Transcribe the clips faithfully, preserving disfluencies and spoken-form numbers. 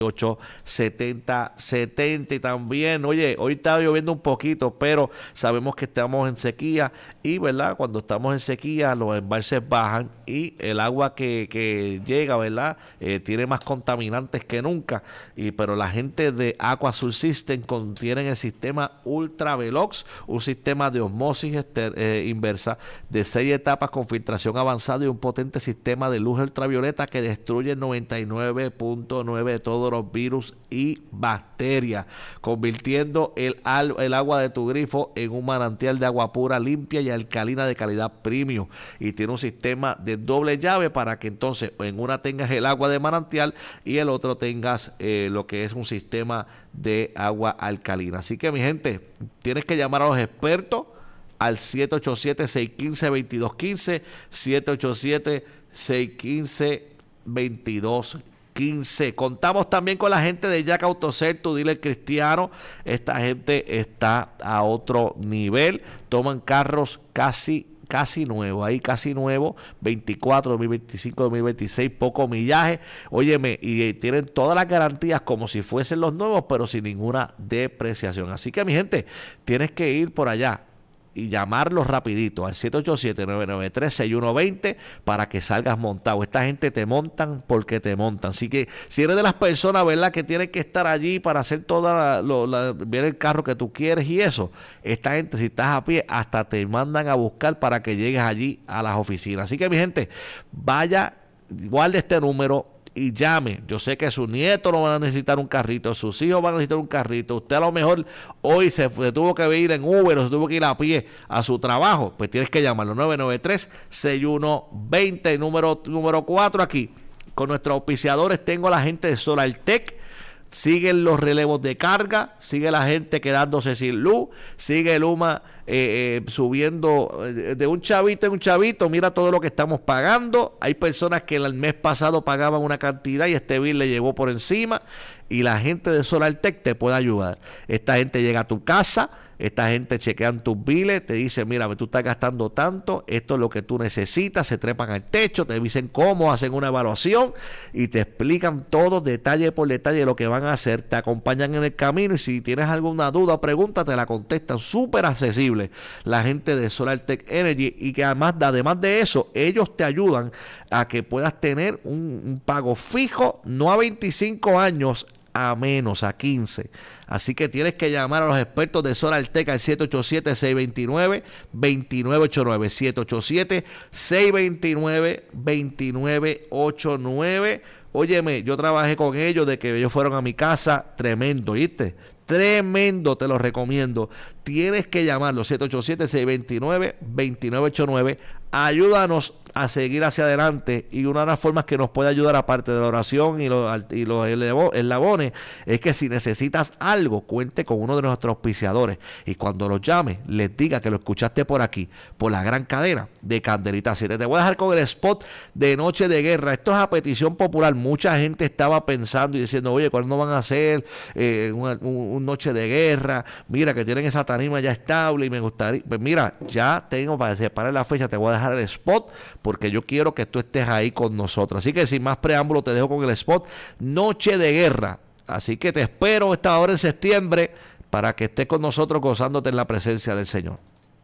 ocho setenta setenta. Y también, oye, hoy está lloviendo un poquito, pero sabemos que estamos en sequía y, ¿verdad? Cuando estamos en sequía, los embalses bajan y el agua que, que llega, ¿verdad? Eh, tiene más contaminantes que nunca. Y, pero la gente de Aqua Sur System contienen el sistema Ultra Velox, un sistema de osmosis ester, eh, inversa de seis etapas con filtración avanzada y un potente sistema de luz ultravioleta que destruye el noventa y nueve punto nueve de todos los virus y bacterias, convirtiendo el, al, el agua de tu grifo en un manantial de agua pura, limpia y alcalina de calidad premium. Y tiene un sistema de doble llave para que entonces en una tengas el agua de manantial y el otro tengas eh, lo que es un sistema de agua alcalina. Así que, mi gente, tienes que llamar a los expertos al siete ocho siete, seis uno cinco, dos dos uno cinco, siete ocho siete, seis uno cinco, dos dos quince. Contamos también con la gente de Jack Autocel, tu dealer cristiano. Esta gente está a otro nivel. Toman carros casi casi nuevos, ahí casi nuevos, veinticuatro, dos mil veinticinco, dos mil veintiséis, poco millaje. Óyeme, y, y tienen todas las garantías como si fuesen los nuevos, pero sin ninguna depreciación. Así que, mi gente, tienes que ir por allá y llamarlos rapidito al siete ocho siete, nueve nueve tres, seis uno dos cero para que salgas montado. Esta gente te montan porque te montan. Así que si eres de las personas, ¿verdad?, que tienen que estar allí para hacer toda la, lo, la, ver el carro que tú quieres y eso, esta gente, si estás a pie, hasta te mandan a buscar para que llegues allí a las oficinas. Así que, mi gente, vaya, guarde este número y llame. Yo sé que sus nietos no van a necesitar un carrito, sus hijos van a necesitar un carrito. Usted a lo mejor hoy se, se tuvo que ir en Uber o se tuvo que ir a pie a su trabajo, pues tienes que llamarlo nueve nueve tres, seis uno dos cero. Número, número cuatro aquí. Con nuestros auspiciadores tengo a la gente de SolarTech. Siguen los relevos de carga, sigue la gente quedándose sin luz, sigue Luma eh, eh, subiendo de un chavito en un chavito. Mira todo lo que estamos pagando. Hay personas que el mes pasado pagaban una cantidad y este bill le llegó por encima, y la gente de SolarTech te puede ayudar. Esta gente llega a tu casa, esta gente chequean tus biles, te dicen, mira, tú estás gastando tanto, esto es lo que tú necesitas, se trepan al techo, te dicen cómo, hacen una evaluación y te explican todo detalle por detalle lo que van a hacer, te acompañan en el camino y si tienes alguna duda o pregunta te la contestan. Súper accesible la gente de SolarTech Energy, y que además, además de eso, ellos te ayudan a que puedas tener un, un pago fijo, no a veinticinco años, a menos, a quince. Así que tienes que llamar a los expertos de SolarTech al siete ocho siete, seis dos nueve, dos nueve ocho nueve, siete ocho siete, seis dos nueve, dos nueve ocho nueve. Óyeme, yo trabajé con ellos de que ellos fueron a mi casa, tremendo, ¿viste? Tremendo, te lo recomiendo. Tienes que llamarlo, siete ocho siete, seis dos nueve, dos nueve ocho nueve. Ayúdanos a seguir hacia adelante, y una de las formas que nos puede ayudar, aparte de la oración y los, y los eslabones, es que si necesitas algo, cuente con uno de nuestros auspiciadores, y cuando los llames, les diga que lo escuchaste por aquí, por la gran cadena de Candelita siete. Te voy a dejar con el spot de Noche de Guerra. Esto es a petición popular. Mucha gente estaba pensando y diciendo, oye, ¿cuándo van a hacer eh, una, un, un Noche de Guerra? Mira, que tienen esa tarima ya estable y me gustaría. Pues mira, ya tengo para separar la fecha, te voy a dejar el spot, porque yo quiero que tú estés ahí con nosotros. Así que sin más preámbulo, te dejo con el spot Noche de Guerra. Así que te espero esta hora en septiembre para que estés con nosotros gozándote en la presencia del Señor.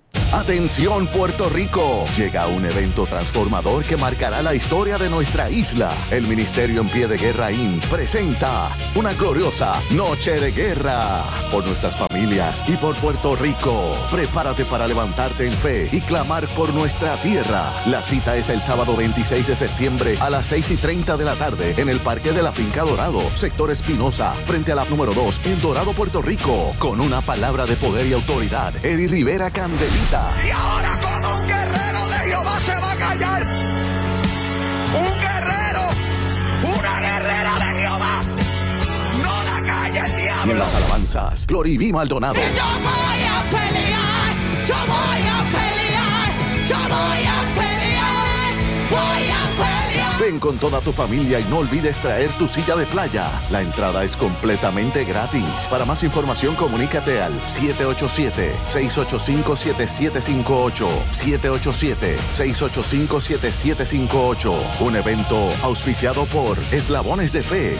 Atención, Puerto Rico, llega un evento transformador que marcará la historia de nuestra isla. El Ministerio en Pie de Guerra incorporated presenta una gloriosa Noche de Guerra por nuestras familias y por Puerto Rico. Prepárate para levantarte en fe y clamar por nuestra tierra. La cita es el sábado veintiséis de septiembre a las seis y treinta de la tarde en el Parque de la Finca Dorado, sector Espinosa, frente a la número dos en Dorado, Puerto Rico, con una palabra de poder y autoridad. Eddie Rivera Candelita. Y ahora, como un guerrero de Jehová se va a callar. Un guerrero, una guerrera de Jehová. No la calla el diablo. Y en las alabanzas, Glory B. Maldonado. Y yo voy a pelear, yo voy a pelear, yo voy a pelear, voy a pelear. Ven con toda tu familia y no olvides traer tu silla de playa. La entrada es completamente gratis. Para más información, comunícate al siete ocho siete, seis ocho cinco, siete siete cinco ocho. siete ocho siete, seis ocho cinco, siete siete cinco ocho. Un evento auspiciado por Eslabones de Fe,